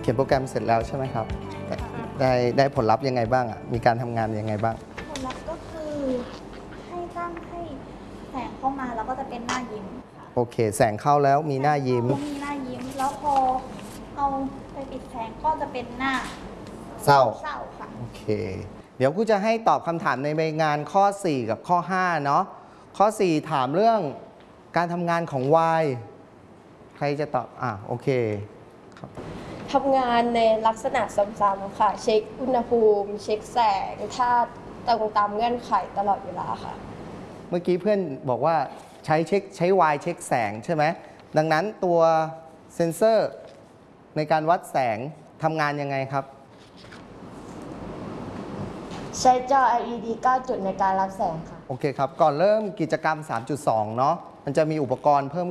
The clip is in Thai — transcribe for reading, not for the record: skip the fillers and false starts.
เขียนโปรแกรมเสร็จแล้วใช่ไหมครับได้ผลลัพธ์ยังไงบ้างอ่ะมีการทำงานยังไงบ้างผลลัพธ์ก็คือให้ตั้งให้แสงเข้ามาแล้วก็จะเป็นหน้ายิ้มค่ะโอเคแสงเข้าแล้วมีหน้ายิ้มมีหน้ายิ้มแล้วพอเอาไปปิดแสงก็จะเป็นหน้าเศร้าค่ะโอเคเดี๋ยวครูจะให้ตอบคำถามในใบงานข้อ 4 กับข้อ 5 เนาะข้อ 4 ถามเรื่องการทำงานของ Y ใครจะตอบโอเคครับทำงานในลักษณะซ้ำๆค่ะเช็คอุณหภูมิเช็คแสงถ้าตรงตามเงื่อนไขตลอดเวลาค่ะเมื่อกี้เพื่อนบอกว่าใช้ Y เช็คแสงใช่ไหมดังนั้นตัวเซนเซอร์ในการวัดแสงทำงานยังไงครับใช้จอ LED 9 จุดในการรับแสงค่ะโอเคครับก่อนเริ่มกิจกรรม 3.2 เนาะมันจะมีอุปกรณ์เพิ่ม